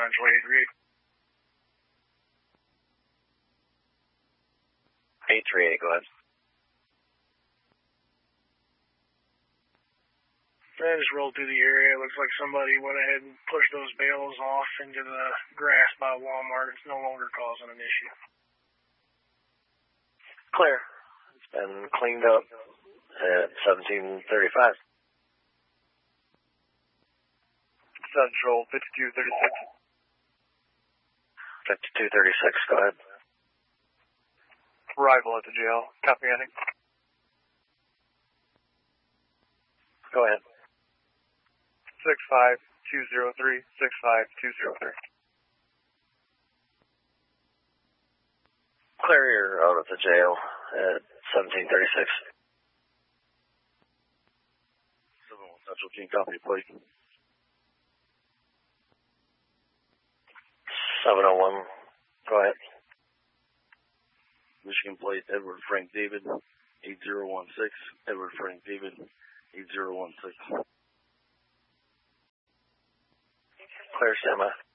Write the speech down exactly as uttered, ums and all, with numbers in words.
Central eight three eight. eight three eight, go ahead. I just rolled through the area. It looks like somebody went ahead and pushed those bales off into the grass by Walmart. It's no longer causing an issue. Clear. It's been cleaned up at seventeen thirty-five. Central fifty-two thirty-six. fifty-two thirty-six, go ahead. Arrival at the jail. Copy, ending. Go ahead. six five two zero three, six five two zero three. Clear, you're out of the jail at seventeen thirty-six. seven one Central, can you copy your plate? seven oh one, go ahead. Michigan plate, Edward Frank David, eight zero one six. Edward Frank David, eight zero one six. Clear, stand by.